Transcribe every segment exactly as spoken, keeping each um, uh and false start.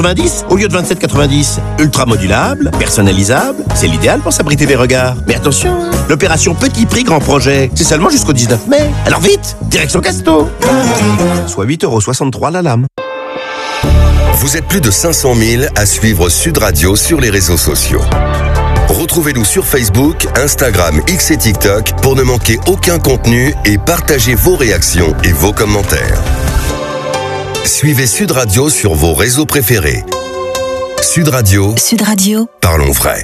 quatre-vingt-dix au lieu de vingt-sept quatre-vingt-dix. Ultra modulable, personnalisable, c'est l'idéal pour s'abriter des regards. Mais attention, l'opération Petit Prix Grand Projet, c'est seulement jusqu'au dix-neuf mai. Alors vite, direction Casto. Soit huit euros soixante-trois la lame. Vous êtes plus de cinq cent mille à suivre Sud Radio sur les réseaux sociaux. Retrouvez-nous sur Facebook, Instagram, X et TikTok pour ne manquer aucun contenu et partagez vos réactions et vos commentaires. Suivez Sud Radio sur vos réseaux préférés. Sud Radio. Sud Radio. Parlons vrai.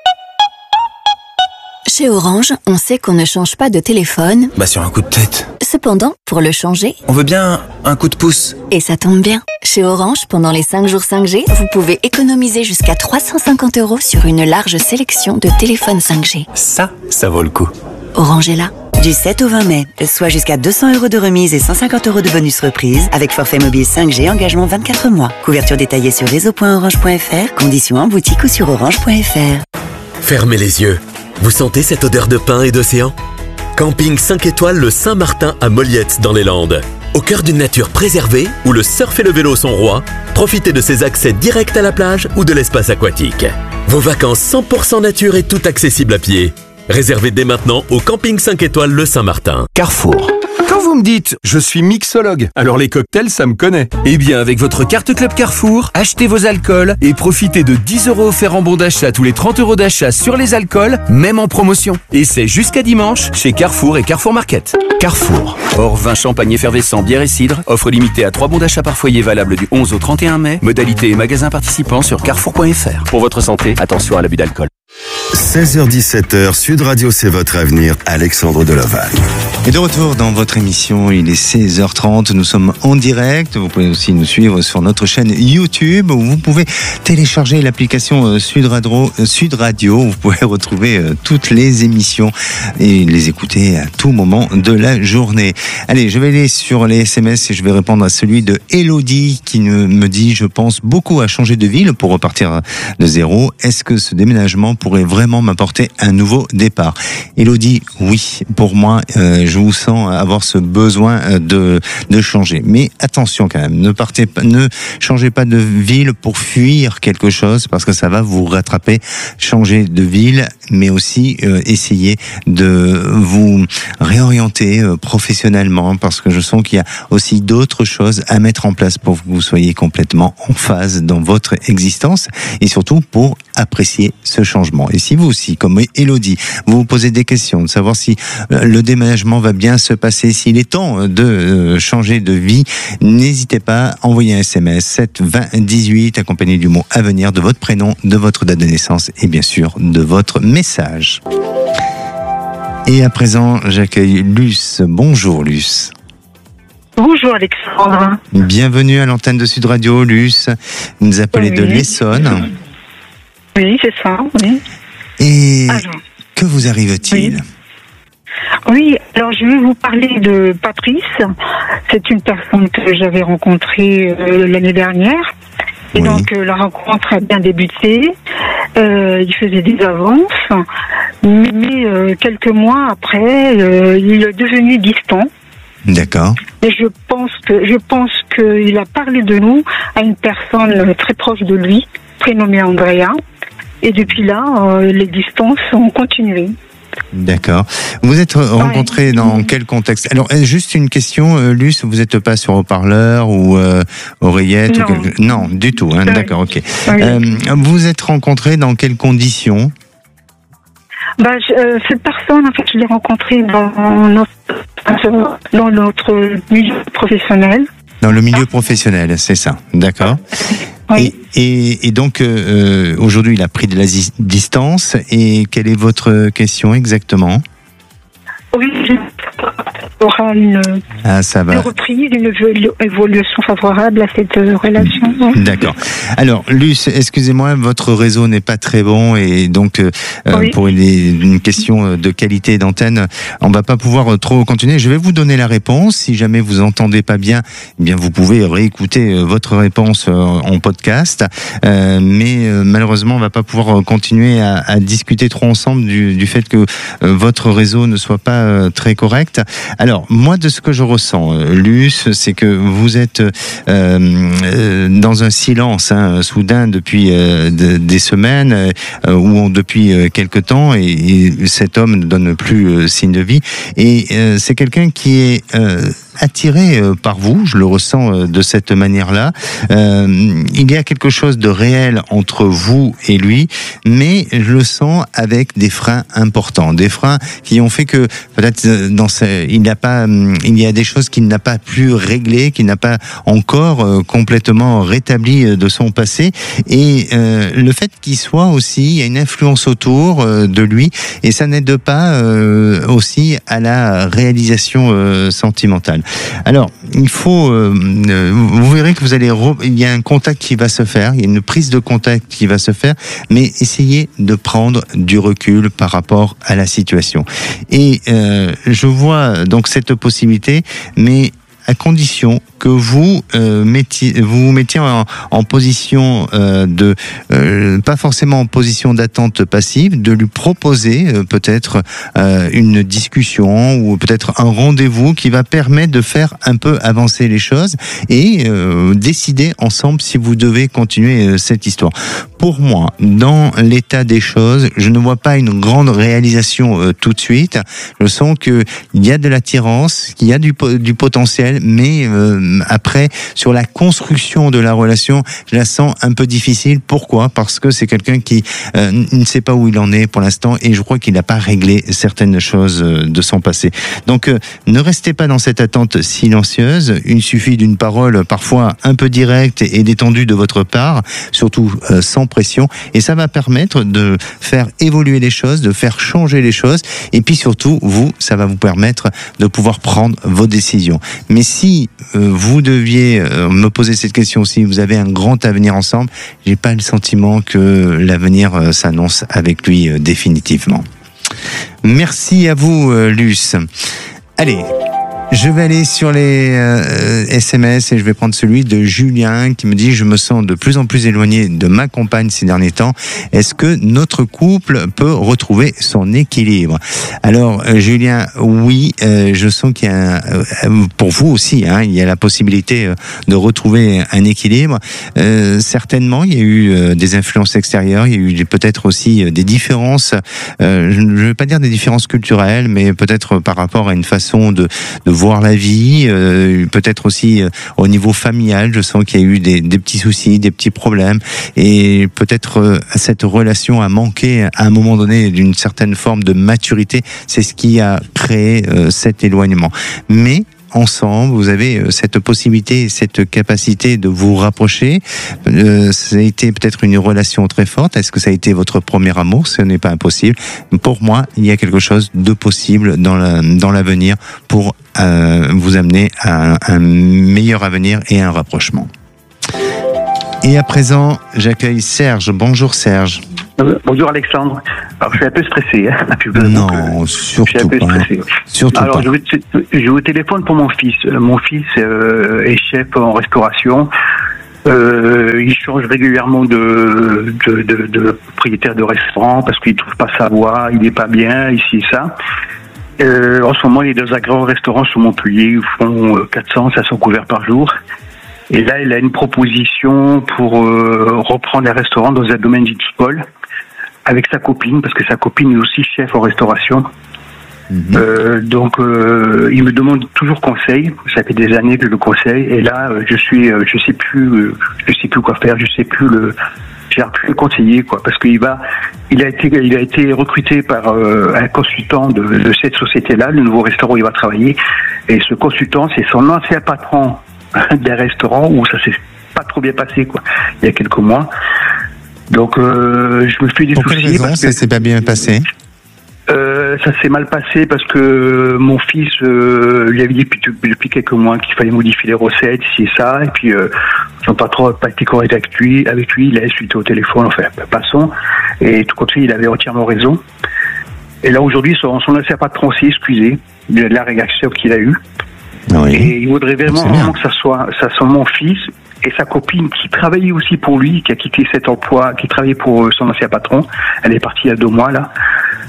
Chez Orange, on sait qu'on ne change pas de téléphone. Bah sur un coup de tête. Cependant, pour le changer, on veut bien un coup de pouce. Et ça tombe bien. Chez Orange, pendant les cinq jours cinq G, vous pouvez économiser jusqu'à trois cent cinquante euros sur une large sélection de téléphones cinq G. Ça, ça vaut le coup. Orange est là. Du sept au vingt mai, soit jusqu'à deux cents euros de remise et cent cinquante euros de bonus reprise avec forfait mobile cinq G, engagement vingt-quatre mois. Couverture détaillée sur réseau point orange point f r, conditions en boutique ou sur orange point f r. Fermez les yeux. Vous sentez cette odeur de pin et d'océan ? Camping cinq étoiles le Saint-Martin à Molliette dans les Landes. Au cœur d'une nature préservée, où le surf et le vélo sont rois, profitez de ses accès directs à la plage ou de l'espace aquatique. Vos vacances cent pour cent nature et tout accessible à pied. Réservez dès maintenant au Camping cinq étoiles le Saint-Martin. Carrefour. Quand vous me dites « je suis mixologue », alors les cocktails, ça me connaît. Eh bien, avec votre carte Club Carrefour, achetez vos alcools et profitez de dix euros offerts en bon d'achat tous les trente euros d'achat sur les alcools, même en promotion. Et c'est jusqu'à dimanche chez Carrefour et Carrefour Market. Carrefour. Hors vin, champagne effervescent, bière et cidre. Offre limitée à trois bons d'achat par foyer valable du onze au trente et un mai. Modalité et magasins participants sur carrefour point f r. Pour votre santé, attention à l'abus d'alcool. seize heures dix-sept heures, Sud Radio, c'est votre avenir. Alexandre Deloval. Et de retour dans votre émission, il est seize heures trente, nous sommes en direct. Vous pouvez aussi nous suivre sur notre chaîne YouTube où vous pouvez télécharger l'application Sud Radio. Sud Radio, vous pouvez retrouver toutes les émissions et les écouter à tout moment de la journée. Allez, je vais aller sur les S M S et je vais répondre à celui de Elodie qui me dit « Je pense beaucoup à changer de ville pour repartir de zéro. Est-ce que ce déménagement pourrait vraiment m'apporter un nouveau départ ?» Elodie, oui, pour moi, euh, je vous sens avoir ce besoin de de changer. Mais attention quand même, ne partez pas, ne changez pas de ville pour fuir quelque chose parce que ça va vous rattraper. Changez de ville, mais aussi euh, essayez de vous réorienter euh, professionnellement parce que je sens qu'il y a aussi d'autres choses à mettre en place pour que vous soyez complètement en phase dans votre existence et surtout pour apprécier ce changement. Et si vous aussi, comme Elodie, vous vous posez des questions de savoir si le déménagement va bien se passer, s'il est temps de changer de vie, n'hésitez pas à envoyer un S M S sept vingt dix-huit accompagné du mot à venir, de votre prénom, de votre date de naissance et bien sûr de votre message. Et à présent, j'accueille Luce. Bonjour Luce. Bonjour Alexandre. Bienvenue à l'antenne de Sud Radio, Luce. Vous nous appelez oui. de l'Essonne. Oui, c'est ça, oui. Et alors, que vous arrive-t-il ? Oui. Oui, alors je vais vous parler de Patrice. C'est une personne que j'avais rencontrée euh, l'année dernière. Et oui. donc euh, la rencontre a bien débuté. Euh, il faisait des avances. Mais euh, quelques mois après, euh, il est devenu distant. D'accord. Et je pense que je pense qu'il a parlé de nous à une personne très proche de lui, prénommée Andrea. Et depuis là, euh, les distances ont continué. D'accord. Vous êtes rencontrés ouais. dans quel contexte ? Alors, juste une question, euh, Luce, vous n'êtes pas sur haut-parleur ou euh, oreillette non. ou quelque... Non, du tout. Hein, ouais. D'accord, ok. Oui. Euh, vous êtes rencontrés dans quelles conditions ? Bah, je, euh, cette personne, en fait, je l'ai rencontrée dans notre, dans notre milieu professionnel. Dans le milieu professionnel, c'est ça. D'accord. Oui. Et, et, et donc, euh, aujourd'hui, il a pris de la distance. Et quelle est votre question exactement ? Oui, il aura une, ah, ça va. une reprise, une évolution favorable à cette relation. D'accord. Alors, Luce, excusez-moi, votre réseau n'est pas très bon et donc, euh, oui. pour une, une question de qualité d'antenne, on va pas pouvoir trop continuer. Je vais vous donner la réponse. Si jamais vous entendez pas bien, eh bien, vous pouvez réécouter votre réponse en podcast. Euh, mais euh, malheureusement, on va pas pouvoir continuer à, à discuter trop ensemble du, du fait que euh, votre réseau ne soit pas très correct. Alors, Alors, moi, de ce que je ressens, euh, Luce, c'est que vous êtes euh, euh, dans un silence hein, soudain depuis euh, de, des semaines euh, ou depuis euh, quelque temps, et, et cet homme ne donne plus euh, signe de vie. Et euh, c'est quelqu'un qui est euh, attiré euh, par vous, je le ressens euh, de cette manière-là. Euh, il y a quelque chose de réel entre vous et lui, mais je le sens avec des freins importants, des freins qui ont fait que peut-être dans ce, il n'a pas, il y a des choses qu'il n'a pas pu régler, qu'il n'a pas encore euh, complètement rétabli de son passé, et euh, le fait qu'il soit aussi, il y a une influence autour euh, de lui, et ça n'aide pas euh, aussi à la réalisation euh, sentimentale. Alors, il faut, euh, vous verrez que vous allez, re, il y a un contact qui va se faire, il y a une prise de contact qui va se faire, mais essayez de prendre du recul par rapport à la situation. Et euh, je vois donc cette possibilité, mais à condition que vous euh, mettiez, vous vous mettiez en, en position euh, de, euh, pas forcément en position d'attente passive, de lui proposer euh, peut-être euh, une discussion ou peut-être un rendez-vous qui va permettre de faire un peu avancer les choses et euh, décider ensemble si vous devez continuer euh, cette histoire. Pour moi, dans l'état des choses, je ne vois pas une grande réalisation euh, tout de suite. Je sens que il y a de l'attirance, qu'il y a du, du potentiel, mais euh, après, sur la construction de la relation, je la sens un peu difficile. Pourquoi ? Parce que c'est quelqu'un qui euh, ne sait pas où il en est pour l'instant, et je crois qu'il n'a pas réglé certaines choses de son passé. Donc, euh, ne restez pas dans cette attente silencieuse. Il suffit d'une parole parfois un peu directe et détendue de votre part, surtout euh, sans pression, et ça va permettre de faire évoluer les choses, de faire changer les choses, et puis surtout, vous, ça va vous permettre de pouvoir prendre vos décisions. Mais si euh, vous deviez euh, me poser cette question, si vous avez un grand avenir ensemble, j'ai pas le sentiment que l'avenir euh, s'annonce avec lui euh, définitivement. Merci à vous, euh, Luce. Allez. Je vais aller sur les euh, S M S et je vais prendre celui de Julien qui me dit « Je me sens de plus en plus éloigné de ma compagne ces derniers temps. Est-ce que notre couple peut retrouver son équilibre ?» Alors, euh, Julien, oui, euh, je sens qu'il y a, euh, pour vous aussi, hein, il y a la possibilité euh, de retrouver un équilibre. Euh, certainement, il y a eu euh, des influences extérieures, il y a eu peut-être aussi euh, des différences, euh, je ne veux pas dire des différences culturelles, mais peut-être par rapport à une façon de, de voir la vie, euh, peut-être aussi euh, au niveau familial, je sens qu'il y a eu des, des petits soucis, des petits problèmes, et peut-être euh, cette relation a manqué à un moment donné d'une certaine forme de maturité, c'est ce qui a créé euh, cet éloignement. Mais ensemble, vous avez cette possibilité, cette capacité de vous rapprocher. Euh, ça a été peut-être une relation très forte. Est-ce que ça a été votre premier amour ? Ce n'est pas impossible. Pour moi, il y a quelque chose de possible dans la, dans l'avenir pour euh, vous amener à un, un meilleur avenir et un rapprochement. Et à présent, j'accueille Serge. Bonjour Serge. Euh, bonjour Alexandre. Alors je suis un peu stressé. Hein, non, donc, surtout je suis un peu pas. Stressé. Surtout Alors pas. je, je, je vous téléphone pour mon fils. Mon fils euh, est chef en restauration. Euh, il change régulièrement de, de, de, de propriétaire de restaurant parce qu'il trouve pas sa voie, il est pas bien, ici et ça. Euh, en ce moment, il est dans un grand restaurant sur Montpellier. Ils font quatre cents, cinq cents couverts par jour. Et là, il a une proposition pour euh, reprendre un restaurant dans un domaine viticole avec sa copine, parce que sa copine est aussi chef en restauration. Mmh. Euh, donc, euh, il me demande toujours conseil. Ça fait des années que je le conseille. Et là, euh, je suis, euh, je sais plus, euh, je sais plus quoi faire. Je sais plus le, j'ai plus le conseiller, quoi, parce qu'il va, il a été, il a été recruté par euh, un consultant de, de cette société-là, le nouveau restaurant où il va travailler. Et ce consultant, c'est son ancien patron d'un restaurant où ça s'est pas trop bien passé, quoi, il y a quelques mois. Donc euh, je me fais des Pour soucis. Pour quelle raison parce ça que, s'est pas bien passé? euh, Ça s'est mal passé parce que mon fils euh, lui avait dit depuis, depuis quelques mois qu'il fallait modifier les recettes, ici et ça, et puis euh, son patron n'a pas été correct avec lui, avec lui, il a insulté au téléphone, enfin passons, et tout comme ça il avait entièrement raison. Et là aujourd'hui son, son ancien patron s'est excusé de la réaction qu'il a eue. Oui. Et il voudrait vraiment, vraiment que ça soit, ça soit mon fils et sa copine qui travaillait aussi pour lui, qui a quitté cet emploi, qui travaillait pour son ancien patron. Elle est partie il y a deux mois là.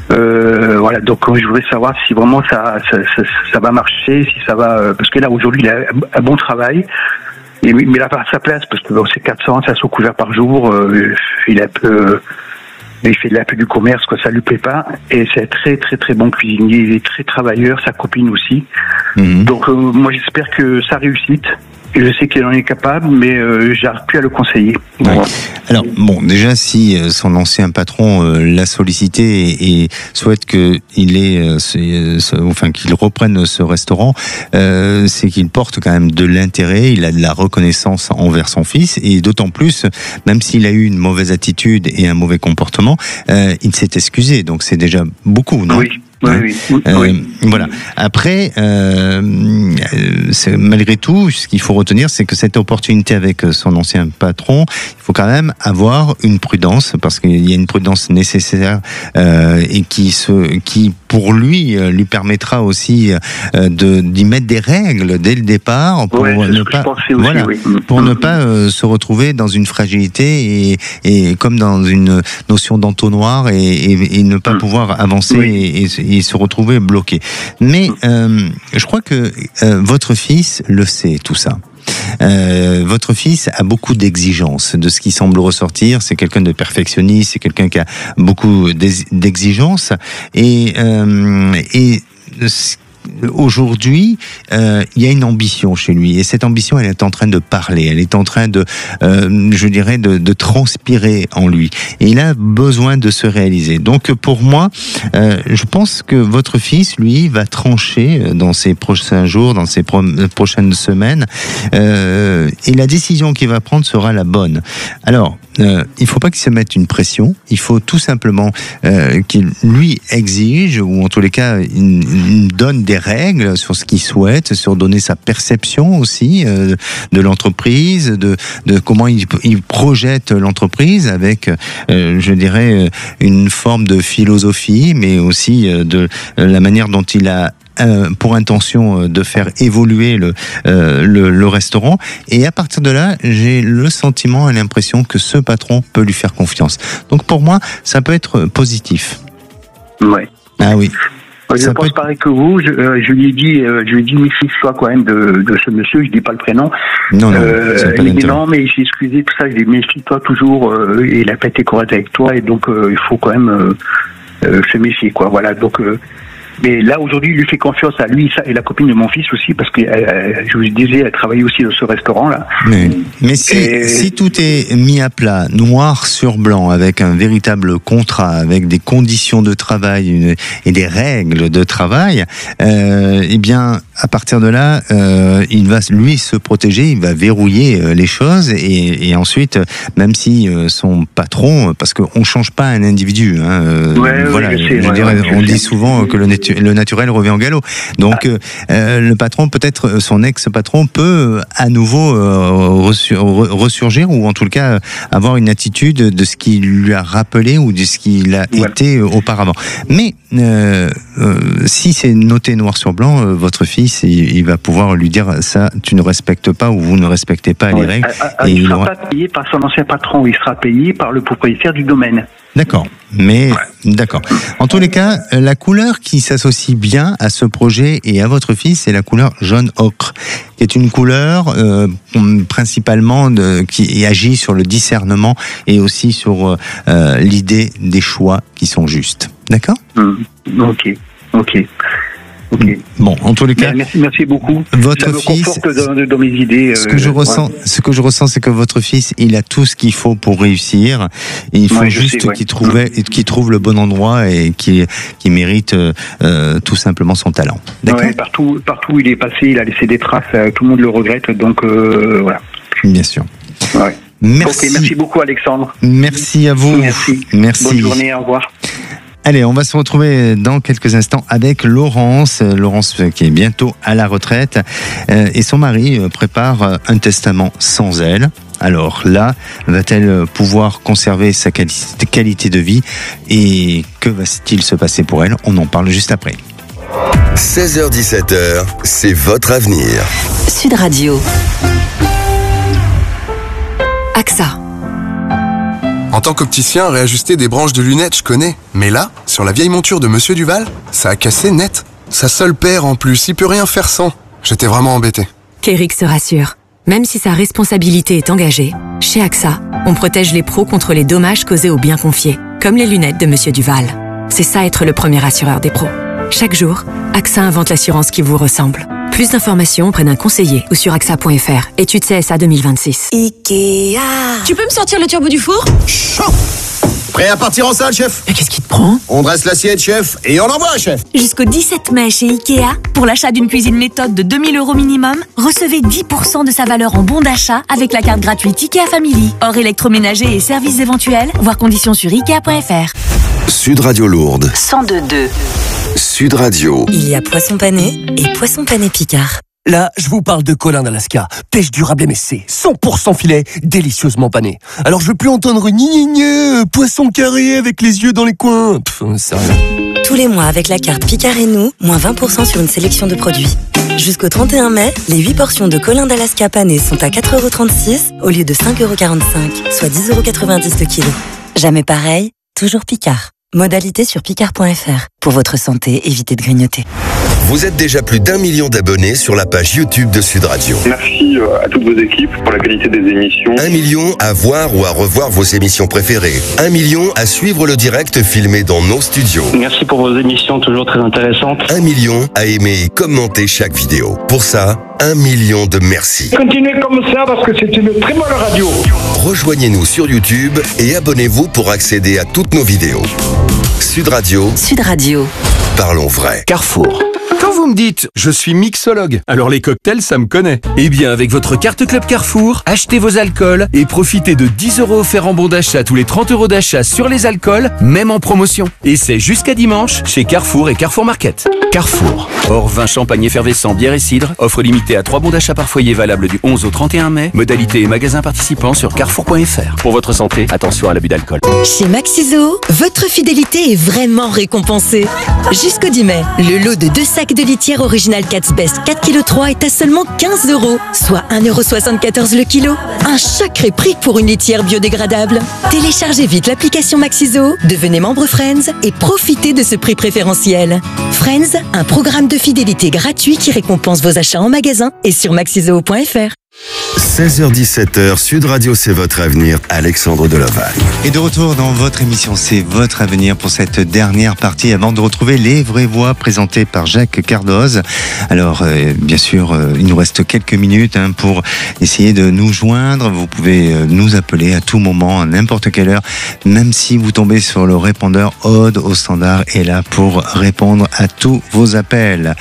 Euh, voilà, donc je voudrais savoir si vraiment ça, ça, ça, ça va marcher, si ça va, parce que là aujourd'hui il a un bon travail, et, mais il a pas sa place parce que bon, c'est quatre cents, cinq cents couverts par jour, euh, il a peu, il fait de la peu du commerce, quoi, ça lui plaît pas, et c'est un très très très bon cuisinier, il est très travailleur, sa copine aussi, mmh. donc euh, moi j'espère que ça réussite. Je sais qu'il en est capable, mais euh, j'arrive plus à le conseiller. Ouais. Alors, bon, déjà, si euh, son ancien patron euh, l'a sollicité et, et souhaite qu'il ait, euh, ce, ce, enfin, qu'il reprenne ce restaurant, euh, c'est qu'il porte quand même de l'intérêt, il a de la reconnaissance envers son fils, et d'autant plus, même s'il a eu une mauvaise attitude et un mauvais comportement, euh, il s'est excusé, donc c'est déjà beaucoup, non ? Oui. Oui, oui, oui, euh, oui. Voilà. Après, euh, c'est, malgré tout, ce qu'il faut retenir, c'est que cette opportunité avec son ancien patron, il faut quand même avoir une prudence, parce qu'il y a une prudence nécessaire euh, et qui, se, qui, pour lui, lui permettra aussi euh, de, d'y mettre des règles dès le départ pour ouais, ne pas, aussi, voilà, oui. pour mmh. ne pas euh, se retrouver dans une fragilité et, et comme dans une notion d'entonnoir et, et, et ne pas mmh. pouvoir avancer oui. et, et et se retrouver bloqué. Mais euh, je crois que euh, votre fils le sait, tout ça. Euh, votre fils a beaucoup d'exigences. De ce qui semble ressortir, c'est quelqu'un de perfectionniste, c'est quelqu'un qui a beaucoup d'exigences. Et, euh, et aujourd'hui, euh, il y a une ambition chez lui, et cette ambition, elle est en train de parler, elle est en train de, euh, je dirais, de, de transpirer en lui, et il a besoin de se réaliser. Donc, pour moi, euh, je pense que votre fils, lui, va trancher dans ces prochains jours, dans ces pro- prochaines semaines, euh, et la décision qu'il va prendre sera la bonne. Alors, euh, il ne faut pas qu'il se mette une pression, il faut tout simplement euh, qu'il lui exige, ou en tous les cas, il, il donne des règles sur ce qu'il souhaite, sur donner sa perception aussi euh, de l'entreprise, de, de comment il, il projette l'entreprise avec, euh, je dirais, une forme de philosophie, mais aussi euh, de euh, la manière dont il a Euh, pour intention de faire évoluer le, euh, le, le restaurant. Et à partir de là, j'ai le sentiment et l'impression que ce patron peut lui faire confiance. Donc pour moi, ça peut être positif. Ouais. Ah oui. Je ça pense être... pareil que vous. Je, euh, je lui ai dit, euh, je lui ai dit, méfie-toi quand même de, de ce monsieur. Je dis pas le prénom. Non, non. Euh, c'est pas il dit non, mais il s'est excusé, tout ça. Je dis méfie-toi toujours. Euh, il a pas été correct avec toi, et donc euh, il faut quand même euh, euh, se méfier, quoi. Voilà. Donc. Euh, Mais là, aujourd'hui, il lui fait confiance à lui et la copine de mon fils aussi, parce que euh, je vous disais, elle travaille aussi dans ce restaurant-là. Mais, mais si, et... si tout est mis à plat, noir sur blanc, avec un véritable contrat, avec des conditions de travail une, et des règles de travail, euh, eh bien, à partir de là, euh, il va lui se protéger, il va verrouiller euh, les choses, et, et ensuite, même si euh, son patron, parce qu'on ne change pas un individu, hein, euh, ouais, voilà, oui, je sais, je ouais, dirais, ouais, on je dit sais. souvent que le le naturel revient au galop. Donc, ah. euh, le patron, peut-être son ex-patron, peut à nouveau euh, ressurgir, ou en tout cas avoir une attitude de ce qu'il lui a rappelé ou de ce qu'il a ouais. été auparavant. Mais euh, euh, si c'est noté noir sur blanc, euh, votre fils, il, il va pouvoir lui dire ça, tu ne respectes pas ou vous ne respectez pas ouais. les règles. Ah, ah, et il ne sera aura... pas payé par son ancien patron, il sera payé par le propriétaire du domaine. D'accord, mais ouais. d'accord. En tous les cas, la couleur qui s'associe bien à ce projet et à votre fils, c'est la couleur jaune ocre, qui est une couleur euh, principalement de, qui agit sur le discernement et aussi sur euh, l'idée des choix qui sont justes. D'accord ? mmh. Ok, ok. Okay. Bon, en tous les cas, merci, merci beaucoup. Votre ça me fils, conforte dans, dans mes idées. Ce que je euh, ressens, ouais. ce que je ressens, c'est que votre fils, il a tout ce qu'il faut pour réussir. Et il faut ouais, juste sais, ouais. qu'il trouve, mmh. qu'il trouve le bon endroit et qu'il, qu'il mérite euh, tout simplement son talent. D'accord. Ouais, partout, partout où il est passé, il a laissé des traces. Tout le monde le regrette, donc euh, voilà. Bien sûr. Ouais. Merci. Okay, merci beaucoup, Alexandre. Merci à vous. Merci. Merci. Bonne journée. Au revoir. Allez, on va se retrouver dans quelques instants avec Laurence. Laurence qui est bientôt à la retraite euh, et son mari prépare un testament sans elle. Alors là, va-t-elle pouvoir conserver sa quali- qualité de vie et que va-t-il se passer pour elle ? On en parle juste après. seize heures dix-sept heures, c'est votre avenir. Sud Radio. A X A. En tant qu'opticien, réajuster des branches de lunettes, je connais. Mais là, sur la vieille monture de Monsieur Duval, ça a cassé net. Sa seule paire en plus, il peut rien faire sans. J'étais vraiment embêté. Kérix se rassure. Même si sa responsabilité est engagée, chez A X A, on protège les pros contre les dommages causés aux biens confiés, comme les lunettes de Monsieur Duval. C'est ça être le premier assureur des pros. Chaque jour, A X A invente l'assurance qui vous ressemble. Plus d'informations auprès d'un conseiller ou sur A X A point F R. Étude C S A deux mille vingt-six. Ikea. Tu peux me sortir le turbo du four? Chaud. Prêt à partir en salle, chef? Mais qu'est-ce qui te prend? On dresse l'assiette, chef, et on envoie, chef. Jusqu'au dix-sept mai chez Ikea, pour l'achat d'une cuisine méthode de deux mille euros minimum, recevez dix pour cent de sa valeur en bon d'achat avec la carte gratuite Ikea Family. Hors électroménager et services éventuels, voir conditions sur Ikea point F R. Sud Radio Lourdes. cent deux deux. Sud Radio. Il y a poisson pané et poisson pané Picard. Là, je vous parle de Colin d'Alaska. Pêche durable M S C, cent pour cent filet, délicieusement pané. Alors je veux plus entendre ni ni ni, poisson carré avec les yeux dans les coins. Pff, c'est rien. Tous les mois avec la carte Picard et nous, moins vingt pour cent sur une sélection de produits. Jusqu'au trente et un mai, les huit portions de Colin d'Alaska pané sont à quatre euros trente-six au lieu de cinq euros quarante-cinq, soit dix euros quatre-vingt-dix le kilo. Jamais pareil, toujours Picard. Modalité sur picard point F R. Pour votre santé, évitez de grignoter. Vous êtes déjà plus d'un million d'abonnés sur la page YouTube de Sud Radio. Merci à toutes vos équipes pour la qualité des émissions. Un million à voir ou à revoir vos émissions préférées. Un million à suivre le direct filmé dans nos studios. Merci pour vos émissions toujours très intéressantes. Un million à aimer et commenter chaque vidéo. Pour ça, un million de merci. Continuez comme ça parce que c'est une très bonne radio. Rejoignez-nous sur YouTube et abonnez-vous pour accéder à toutes nos vidéos. Sud Radio. Sud Radio. Parlons vrai. Carrefour. Quand vous me dites « je suis mixologue », alors les cocktails, ça me connaît. Eh bien, avec votre carte Club Carrefour, achetez vos alcools et profitez de dix euros offerts en bon d'achat tous les trente euros d'achat sur les alcools, même en promotion. Et c'est jusqu'à dimanche chez Carrefour et Carrefour Market. Carrefour. Hors vin, champagne effervescent, bière et cidre. Offre limitée à trois bons d'achat par foyer valable du onze au trente et un mai. Modalité et magasins participants sur carrefour point F R. Pour votre santé, attention à l'abus d'alcool. Chez Maxiso, votre fidélité est vraiment récompensée. Jusqu'au dix mai, le lot de deux sacs de litière original Cat's Best quatre virgule trois kilos est à seulement quinze euros, soit un euro soixante-quatorze le kilo. Un sacré prix pour une litière biodégradable. Téléchargez vite l'application Maxiso, devenez membre Friends et profitez de ce prix préférentiel. Friends, un programme de fidélité gratuit qui récompense vos achats en magasin et sur maxiso point F R. seize heures dix-sept heures, Sud Radio, c'est votre avenir. Alexandre Delovagne. Et de retour dans votre émission, c'est votre avenir pour cette dernière partie avant de retrouver les vraies voix présentées par Jacques Cardoz. Alors, euh, bien sûr, euh, il nous reste quelques minutes hein, pour essayer de nous joindre. Vous pouvez euh, nous appeler à tout moment, à n'importe quelle heure, même si vous tombez sur le répondeur. Aude au standard est là pour répondre à tous vos appels.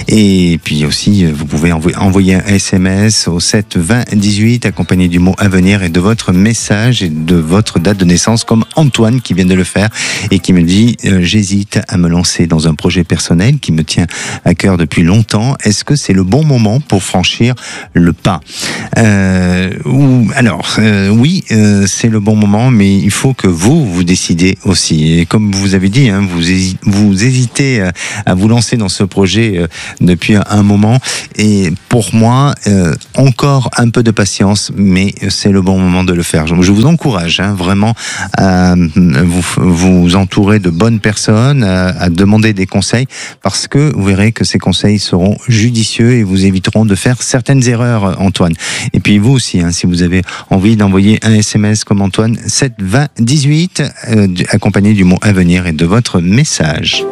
Et puis aussi, vous pouvez envo- envoyer un S M S au sept vingt dix-huit accompagné du mot avenir et de votre message et de votre date de naissance, comme Antoine qui vient de le faire et qui me dit euh, j'hésite à me lancer dans un projet personnel qui me tient à cœur depuis longtemps. Est-ce que c'est le bon moment pour franchir le pas? euh, ou, Alors euh, oui, euh, c'est le bon moment, mais il faut que vous vous décidez aussi. Et comme vous avez dit, hein, vous, hési- vous hésitez à, à vous lancer dans ce projet euh, depuis un moment. Et pour moi, euh, encore un peu de patience, mais c'est le bon moment de le faire. Je vous encourage hein, vraiment à vous, vous entourer de bonnes personnes, à, à demander des conseils, parce que vous verrez que ces conseils seront judicieux et vous éviteront de faire certaines erreurs, Antoine. Et puis vous aussi, hein, si vous avez envie d'envoyer un S M S comme Antoine, sept vingt dix-huit, euh, accompagné du mot avenir et de votre message.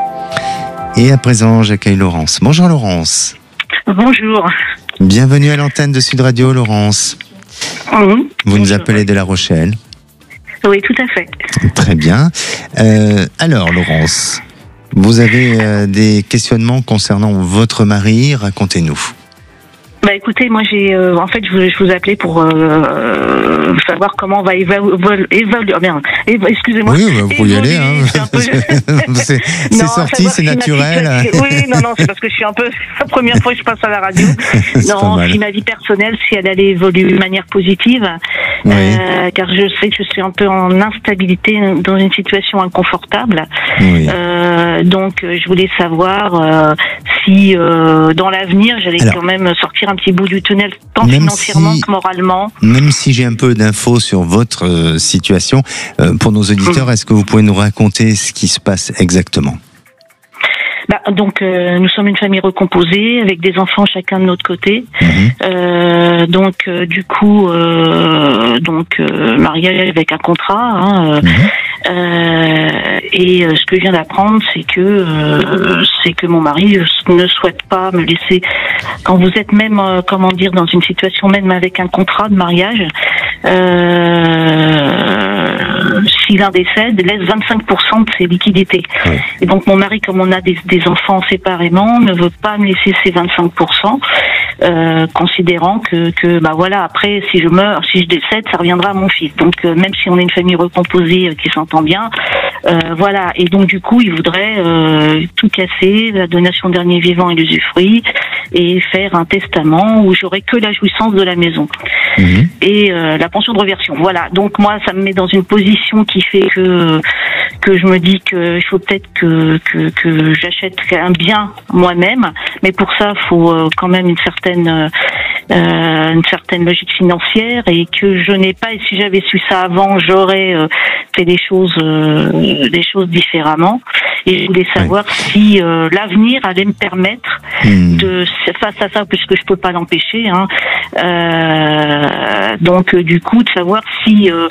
Et à présent, j'accueille Laurence. Bonjour Laurence. Bonjour. Bienvenue à l'antenne de Sud Radio, Laurence. Oui. Vous nous appelez de La Rochelle. Oui, tout à fait. Très bien. Euh, alors, Laurence, vous avez euh, des questionnements concernant votre mari. Racontez-nous. Bah écoutez, moi j'ai, euh, en fait, je vous, je vous appelais pour euh, savoir comment on va évaluer. Évalu- oh merde, éva- excusez-moi. Oui, bah, vous pouvez y aller. Hein. C'est, c'est, c'est sorti, c'est naturel. Oui, non, non, c'est parce que je suis un peu la première fois que je passe à la radio. Non, si ma vie personnelle, si elle allait évoluer de manière positive, oui. euh, car je sais que je suis un peu en instabilité, dans une situation inconfortable. Oui. Euh, donc, je voulais savoir euh, si euh, dans l'avenir, j'allais Alors, quand même sortir un un petit bout du tunnel, tant Même financièrement si- que moralement. Même si j'ai un peu d'infos sur votre euh, situation, euh, pour nos auditeurs, est-ce que vous pouvez nous raconter ce qui se passe exactement ? Bah, donc, euh, nous sommes une famille recomposée avec des enfants chacun de notre côté. Mmh. Euh, donc, euh, du coup, euh, donc euh, mariage avec un contrat. Hein, euh, mmh. euh, et euh, ce que je viens d'apprendre, c'est que euh, c'est que mon mari ne souhaite pas me laisser. Quand vous êtes même, euh, comment dire, dans une situation même avec un contrat de mariage, euh, si l'un décède, laisse vingt-cinq pour cent de ses liquidités. Oui. Et donc mon mari, comme on a des, des enfants séparément, ne veut pas me laisser ces vingt-cinq pour cent, euh, considérant que, que bah voilà, après si je meurs, si je décède, ça reviendra à mon fils. Donc euh, même si on est une famille recomposée euh, qui s'entend bien, euh, voilà. Et donc du coup, il voudrait euh, tout casser, la donation de dernier vivant et l'usufruit, et faire un testament où j'aurai que la jouissance de la maison. Mmh. Et euh, la pension de réversion. Voilà. Donc moi, ça me met dans une position qui fait que que je me dis que il faut peut-être que que, que j'achète un bien moi-même, mais pour ça, il faut euh, quand même une certaine euh, une certaine logique financière et que je n'ai pas. Et si j'avais su ça avant, j'aurais euh, fait des choses euh, des choses différemment. Et je voulais savoir oui. si euh, l'avenir allait me permettre mmh. de face à ça, puisque je peux pas l'empêcher. Hein, euh, donc euh, du coup, de savoir si euh,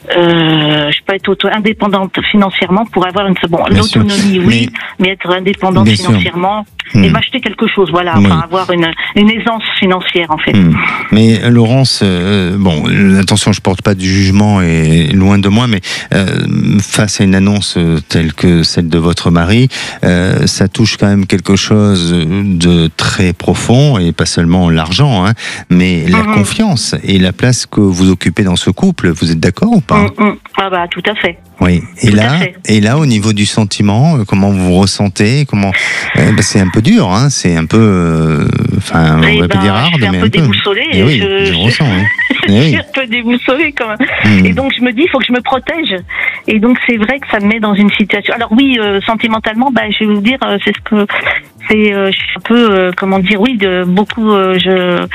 euh, je peux être auto indépendante financièrement pour avoir une bon bien l'autonomie, sûr. oui, mais, mais être indépendante bien financièrement sûr. et mmh. m'acheter quelque chose. Voilà, oui. enfin avoir une une aisance financière en fait. Mmh. Mais Laurence, euh, bon, attention, je porte pas du jugement et loin de moi, mais euh, face à une annonce telle que celle de votre mari, euh, ça touche quand même quelque chose de très profond et pas seulement l'argent, hein, mais la mmh. confiance et la place que vous occupez dans ce couple. Vous êtes d'accord ou pas ? mmh. Ah bah tout à fait. Oui. Et tout là, et là, au niveau du sentiment, comment vous vous ressentez ? Comment euh, bah, c'est un peu dur, hein. C'est un peu, enfin, euh, on va pas dire hard, mais un peu. Je suis un peu déboussolée. Et oui, je, je, je ressens. Hein. je oui. suis un peu déboussolée quand même. Mmh. Et donc je me dis, il faut que je me protège. Et donc c'est vrai que ça me met dans une situation. Alors oui, euh, sentimentalement, bah, je vais vous dire, euh, c'est ce que c'est. Euh, je suis un peu, euh, comment dire, oui, de beaucoup. Euh, je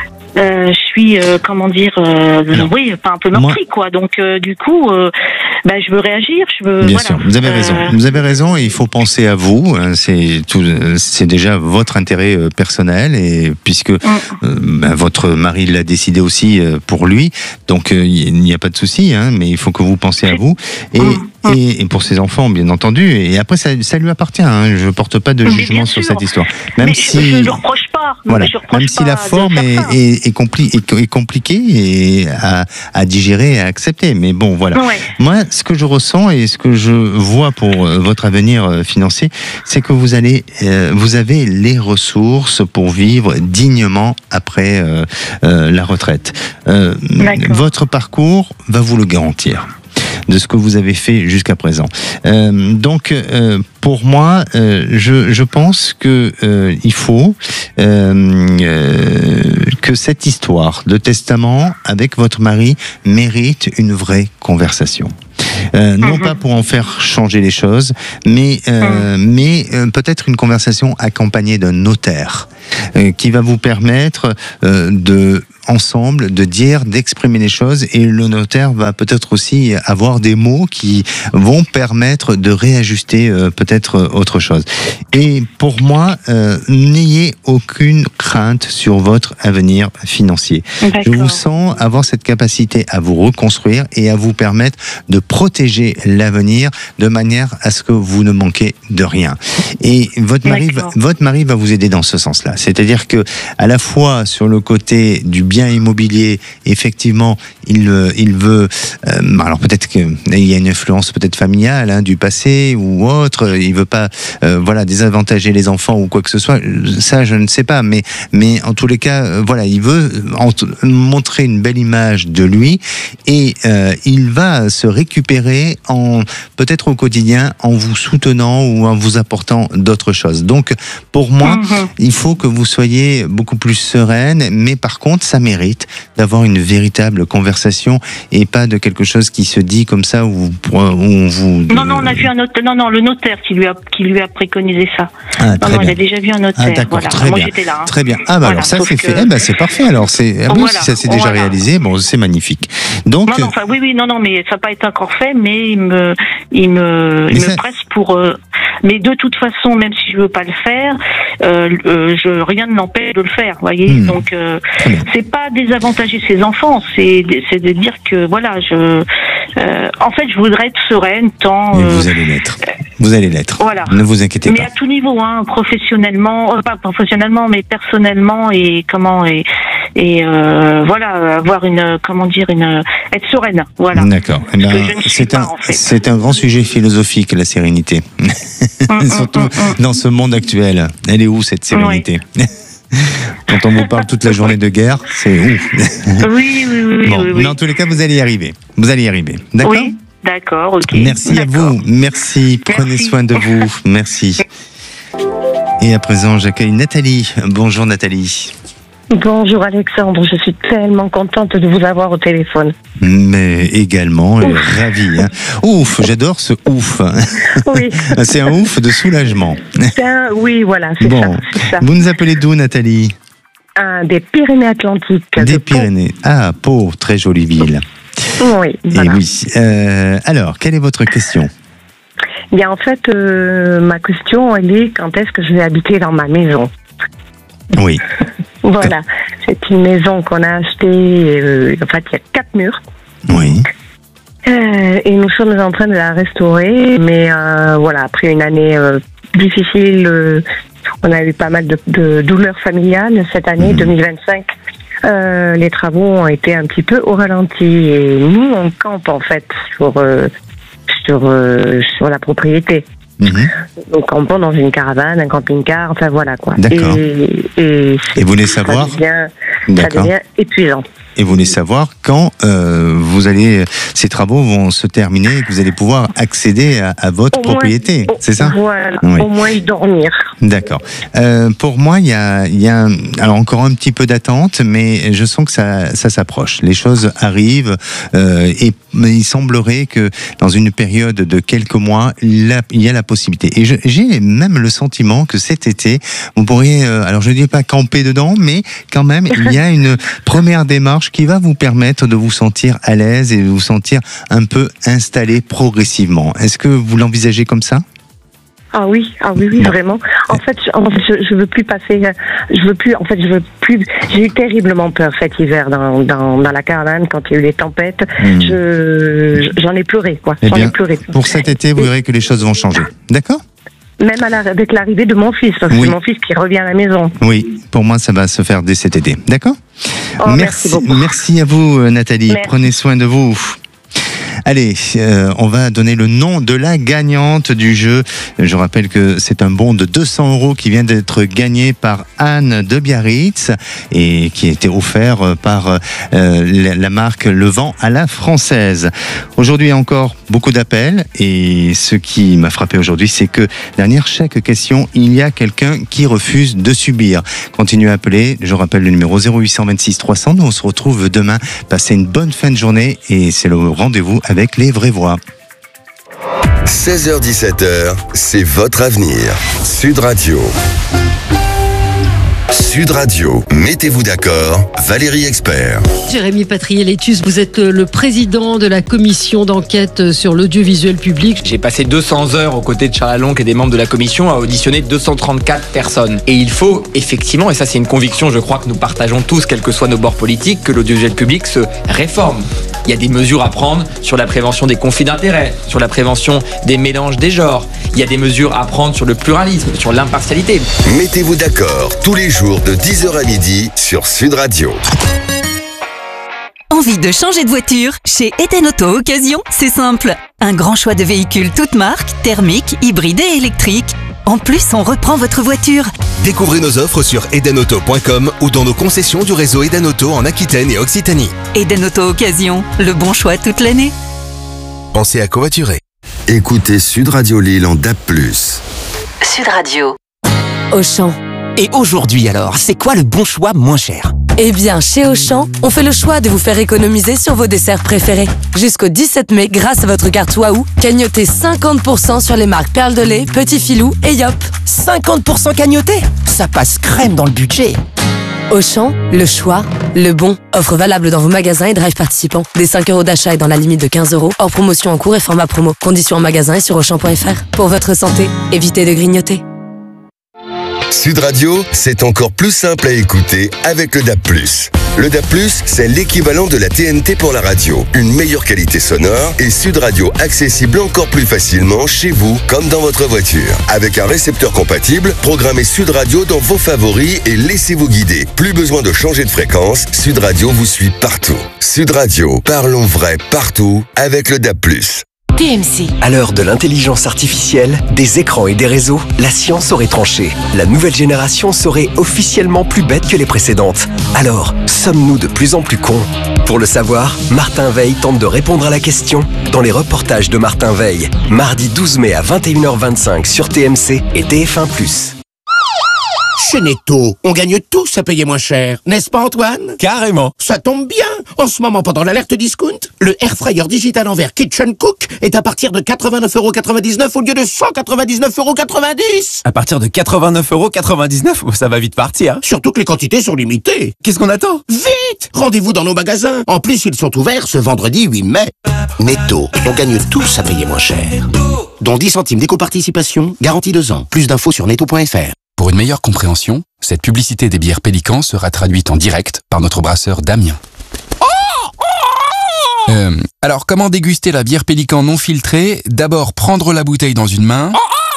Euh, je suis, euh, comment dire, euh, Alors, oui, pas un peu meurtri, quoi. Donc, euh, du coup, euh, bah, je veux réagir, je veux. Bien voilà. sûr, vous avez raison. Euh... Vous avez raison, et il faut penser à vous. C'est tout, c'est déjà votre intérêt personnel, et puisque mm. euh, bah, votre mari l'a décidé aussi pour lui, donc euh, il n'y a pas de souci, hein, mais il faut que vous pensiez à vous et. Mm. Et, et pour ses enfants, bien entendu. Et après, ça, ça lui appartient. Hein. Je ne porte pas de mais jugement sur cette histoire. Même mais si, je ne le reproche pas. Voilà. Je reproche même si pas la forme est, est, est, compli est, est compliquée et à, à digérer et à accepter. Mais bon, voilà. Ouais. Moi, ce que je ressens et ce que je vois pour votre avenir financier, c'est que vous allez, euh, vous avez les ressources pour vivre dignement après euh, euh, la retraite. Euh, votre parcours va vous le garantir, de ce que vous avez fait jusqu'à présent. Euh, donc, euh, pour moi, euh, je, je pense que euh, il faut euh, euh, que cette histoire de testament avec votre mari mérite une vraie conversation. Euh, non mmh. pas pour en faire changer les choses, mais, euh, mmh. mais euh, peut-être une conversation accompagnée d'un notaire euh, qui va vous permettre euh, de ensemble de dire, d'exprimer les choses, et le notaire va peut-être aussi avoir des mots qui vont permettre de réajuster euh, peut-être autre chose. Et pour moi, euh, n'ayez aucune crainte sur votre avenir financier. D'accord. Je vous sens avoir cette capacité à vous reconstruire et à vous permettre de protéger l'avenir de manière à ce que vous ne manquez de rien. Et votre mari, va, votre mari va vous aider dans ce sens-là. C'est-à-dire que, à la fois sur le côté du bien immobilier, effectivement, il, il veut. Euh, alors peut-être qu'il y a une influence peut-être familiale, hein, du passé ou autre. Il veut pas, euh, voilà, désavantager les enfants ou quoi que ce soit. Ça, je ne sais pas. Mais, mais en tous les cas, euh, voilà, il veut en, montrer une belle image de lui, et euh, il va se récupérer en peut-être au quotidien en vous soutenant ou en vous apportant d'autres choses. Donc, pour moi, mm-hmm. il faut que vous soyez beaucoup plus sereine. Mais par contre, ça mérite d'avoir une véritable conversation et pas de quelque chose qui se dit comme ça où, où on vous... Non, non, on a vu un notaire, non, non, le notaire qui lui a, qui lui a préconisé ça. Ah, non, non, il a déjà vu un notaire. Ah, d'accord, voilà. très Moi, bien. j'étais là. Hein. Très bien. Ah, bah voilà, alors ça c'est que... fait. Eh ben, c'est parfait alors. C'est... Ah, bon, voilà, si ça s'est déjà voilà. réalisé, bon, c'est magnifique. Donc... Non, non, enfin, oui, oui, non, non, mais ça n'a pas été encore fait, mais il me, il me, il ça... me presse pour... Euh... Mais de toute façon, même si je veux pas le faire, euh, euh, je, rien ne m'empêche de le faire, vous voyez. Mmh. Donc, euh, c'est pas désavantager ses enfants, c'est, c'est de dire que, voilà, je... Euh, en fait, je voudrais être sereine tant... Mais euh, vous allez l'être. Vous allez l'être. Voilà. Ne vous inquiétez mais pas. Mais à tout niveau, hein, professionnellement, euh, pas professionnellement, mais personnellement et comment et et euh, voilà, avoir une, comment dire, une, être sereine, voilà. D'accord. Eh ben, c'est un, pas, en fait. c'est un grand sujet philosophique, la sérénité. Mmh, Surtout mmh, mmh. dans ce monde actuel. Elle est où cette sérénité? Oui. Quand on vous parle toute la journée de guerre, c'est ouf. Oui, oui, oui. Bon, oui, oui. mais en tous les cas, vous allez y arriver. Vous allez y arriver. D'accord? Oui, d'accord, ok. Merci d'accord. à vous. Merci. Prenez Merci. soin de vous. Merci. Et à présent, j'accueille Nathalie. Bonjour Nathalie. Bonjour Alexandre, je suis tellement contente de vous avoir au téléphone. Mais également, euh, ravi. Hein. Ouf, j'adore ce ouf. Oui. C'est un ouf de soulagement. C'est un, oui, voilà, c'est bon. ça, c'est ça. Vous nous appelez d'où, Nathalie? Un des Pyrénées-Atlantiques. Des de Pyrénées. Pau. Ah, Pau, très jolie ville. Oui, voilà. Et oui. Euh, alors, quelle est votre question? Bien, en fait, euh, ma question, elle est quand est-ce que je vais habiter dans ma maison? Oui. Voilà, c'est une maison qu'on a achetée, euh, en fait, il y a quatre murs. Oui. Euh, et nous sommes en train de la restaurer, mais euh, voilà, après une année euh, difficile, euh, on a eu pas mal de, de douleurs familiales cette année, mmh. deux mille vingt-cinq. Euh, les travaux ont été un petit peu au ralenti et nous, on campe en fait sur, euh, sur, euh, sur la propriété. Mmh. Donc, campons dans une caravane, un camping-car, enfin voilà quoi. D'accord. Et, et, et vous voulez savoir? Ça devient, ça devient épuisant. Et vous voulez savoir quand euh, vous allez, ces travaux vont se terminer et que vous allez pouvoir accéder à, à votre au propriété, moins, c'est ça? Voilà, oui. Au moins y dormir. D'accord. Euh, pour moi, il y a, il y a un, alors encore un petit peu d'attente, mais je sens que ça, ça s'approche. Les choses arrivent euh, et il semblerait que dans une période de quelques mois, là, il y a la possibilité. Et je, j'ai même le sentiment que cet été, vous pourriez, euh, alors je ne dis pas camper dedans, mais quand même, il y a une première démarche qui va vous permettre de vous sentir à l'aise et de vous sentir un peu installé progressivement. Est-ce que vous l'envisagez comme ça? Ah oui, ah oui, oui, bon. Vraiment. En fait, je, en fait, je, je veux plus passer, je veux plus, en fait, je veux plus, j'ai eu terriblement peur cet hiver dans, dans, dans la caravane quand il y a eu les tempêtes. Mmh. Je, j'en ai pleuré, quoi. Eh j'en bien, ai pleuré. Pour cet été, vous verrez que les choses vont changer. D'accord? Même à la, avec l'arrivée de mon fils, parce que oui. c'est mon fils qui revient à la maison. Oui, pour moi, ça va se faire dès cet été. D'accord? Oh, merci, merci, merci à vous, Nathalie. Merci. Prenez soin de vous. Allez, euh, on va donner le nom de la gagnante du jeu. Je rappelle que c'est un bon de deux cents euros qui vient d'être gagné par Anne de Biarritz et qui a été offert par euh, la, la marque Le Vent à la Française. Aujourd'hui encore beaucoup d'appels et ce qui m'a frappé aujourd'hui, c'est que derrière chaque question, il y a quelqu'un qui refuse de subir. Continuez à appeler. Je rappelle le numéro zéro huit deux six trois cents. Nous, on se retrouve demain. Passez une bonne fin de journée et c'est le rendez-vous avec les vraies voix. seize heures dix-sept heures, c'est votre avenir. Sud Radio. Sud Radio, mettez-vous d'accord, Valérie Expert. Jérémy Patrier-Létus, vous êtes le président de la commission d'enquête sur l'audiovisuel public. J'ai passé deux cents heures aux côtés de Charles Alonc et des membres de la commission à auditionner deux cent trente-quatre personnes. Et il faut effectivement, et ça c'est une conviction je crois que nous partageons tous, quels que soient nos bords politiques, que l'audiovisuel public se réforme. Il y a des mesures à prendre sur la prévention des conflits d'intérêts, sur la prévention des mélanges des genres. Il y a des mesures à prendre sur le pluralisme, sur l'impartialité. Mettez-vous d'accord tous les jours de dix heures à midi sur Sud Radio. Envie de changer de voiture? Chez Eden Auto Occasion, c'est simple. Un grand choix de véhicules toutes marques, thermiques, hybrides et électriques. En plus, on reprend votre voiture. Découvrez nos offres sur eden auto point com ou dans nos concessions du réseau Eden Auto en Aquitaine et Occitanie. Eden Auto Occasion, le bon choix toute l'année. Pensez à covoiturer. Écoutez Sud Radio Lille en D A B plus. Sud Radio. Auchan. Et aujourd'hui alors, c'est quoi le bon choix moins cher? Eh bien, chez Auchan, on fait le choix de vous faire économiser sur vos desserts préférés. Jusqu'au dix-sept mai, grâce à votre carte Waouh, cagnotez cinquante pour cent sur les marques Perle de lait, Petit Filou et Yop. cinquante pour cent cagnoté? Ça passe crème dans le budget. Auchan, le choix, le bon. Offre valable dans vos magasins et drive participants. Des cinq euros d'achat et dans la limite de quinze euros. Hors promotion en cours et format promo. Conditions en magasin et sur auchan point f r. Pour votre santé, évitez de grignoter. Sud Radio, c'est encore plus simple à écouter avec le D A B plus. Le D A B plus, c'est l'équivalent de la T N T pour la radio. Une meilleure qualité sonore et Sud Radio accessible encore plus facilement chez vous comme dans votre voiture. Avec un récepteur compatible, programmez Sud Radio dans vos favoris et laissez-vous guider. Plus besoin de changer de fréquence, Sud Radio vous suit partout. Sud Radio, parlons vrai partout avec le D A B plus. T M C. À l'heure de l'intelligence artificielle, des écrans et des réseaux, la science aurait tranché. La nouvelle génération serait officiellement plus bête que les précédentes. Alors, sommes-nous de plus en plus cons? Pour le savoir, Martin Veil tente de répondre à la question dans les reportages de Martin Veil. Mardi douze mai à vingt et une heures vingt-cinq sur T M C et T F un plus. Chez Netto, on gagne tous à payer moins cher, n'est-ce pas Antoine? Carrément. Ça tombe bien. En ce moment, pendant l'alerte discount, le Air Fryer digital en verre Kitchen Cook est à partir de quatre-vingt-neuf euros quatre-vingt-dix-neuf au lieu de cent quatre-vingt-dix-neuf euros quatre-vingt-dix. À partir de quatre-vingt-neuf euros quatre-vingt-dix-neuf, ça va vite partir. Surtout que les quantités sont limitées. Qu'est-ce qu'on attend? Vite! Rendez-vous dans nos magasins. En plus, ils sont ouverts ce vendredi huit mai. Netto, on gagne tous à payer moins cher. Dont dix centimes d'éco-participation, garantie deux ans. Plus d'infos sur netto point f r. Pour une meilleure compréhension, cette publicité des bières Pélican sera traduite en direct par notre brasseur Damien. Euh, alors, comment déguster la bière Pélican non filtrée? D'abord, prendre la bouteille dans une main,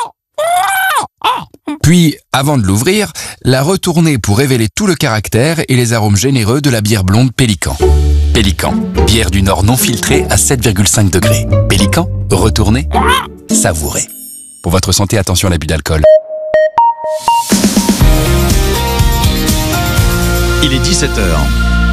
puis, avant de l'ouvrir, la retourner pour révéler tout le caractère et les arômes généreux de la bière blonde Pélican. Pélican, bière du Nord non filtrée à sept virgule cinq degrés. Pélican, retournez, savourez. Pour votre santé, attention à l'abus d'alcool. Il est dix-sept heures.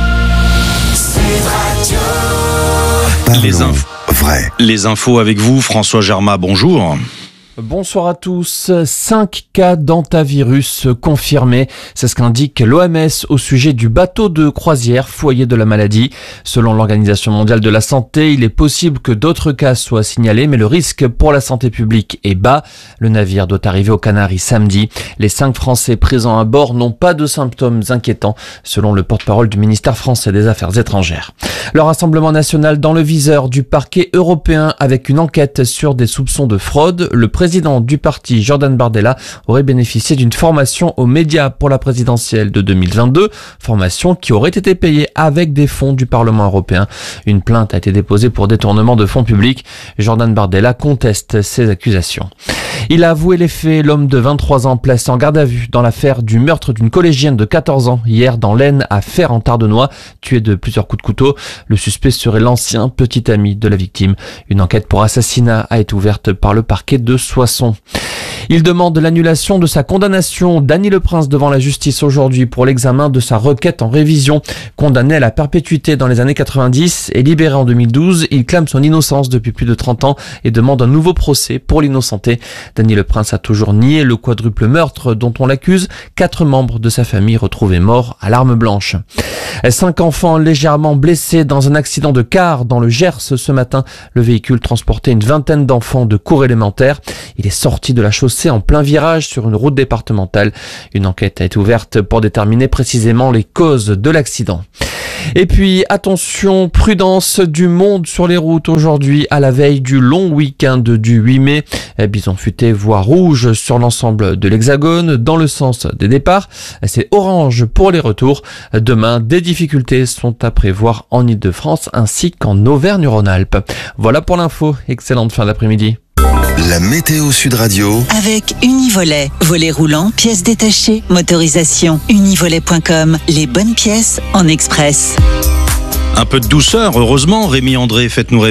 Les infos. Vrai. Les infos avec vous, François Germain, bonjour. Bonsoir à tous. cinq cas d'hantavirus confirmés. C'est ce qu'indique l'O M S au sujet du bateau de croisière foyer de la maladie. Selon l'Organisation mondiale de la santé, il est possible que d'autres cas soient signalés, mais le risque pour la santé publique est bas. Le navire doit arriver aux Canaries samedi. Les cinq Français présents à bord n'ont pas de symptômes inquiétants, selon le porte-parole du ministère français des Affaires étrangères. Le Rassemblement national dans le viseur du parquet européen avec une enquête sur des soupçons de fraude. Le président du parti, Jordan Bardella, aurait bénéficié d'une formation aux médias pour la présidentielle de deux mille vingt-deux, formation qui aurait été payée avec des fonds du Parlement européen. Une plainte a été déposée pour détournement de fonds publics. Jordan Bardella conteste ces accusations. Il a avoué les faits. L'homme de vingt-trois ans placé en garde à vue dans l'affaire du meurtre d'une collégienne de quatorze ans hier dans l'Aisne à Fère-en-Tardenois, tué de plusieurs coups de couteau. Le suspect serait l'ancien petit ami de la victime. Une enquête pour assassinat a été ouverte par le parquet de Soissons. Il demande l'annulation de sa condamnation. Dany Leprince devant la justice aujourd'hui pour l'examen de sa requête en révision. Condamné à la perpétuité dans les années quatre-vingt-dix et libéré en deux mille douze, il clame son innocence depuis plus de trente ans et demande un nouveau procès pour l'innocenter. Dany Leprince a toujours nié le quadruple meurtre dont on l'accuse. Quatre membres de sa famille retrouvés morts à l'arme blanche. Cinq enfants légèrement blessés dans un accident de car dans le Gers ce matin. Le véhicule transportait une vingtaine d'enfants de cours élémentaires. Il est sorti de la chaussée en plein virage sur une route départementale. Une enquête a été ouverte pour déterminer précisément les causes de l'accident. Et puis, attention, prudence du monde sur les routes aujourd'hui à la veille du long week-end du huit mai. Bison futé voie rouge sur l'ensemble de l'Hexagone dans le sens des départs. C'est orange pour les retours. Demain, des difficultés sont à prévoir en Ile-de-France ainsi qu'en Auvergne-Rhône-Alpes. Voilà pour l'info. Excellente fin d'après-midi. La météo Sud Radio. Avec Univolet. Volet roulant, pièces détachées, motorisation. Univolet point com. Les bonnes pièces en express. Un peu de douceur, heureusement. Rémi André, faites-nous rêver.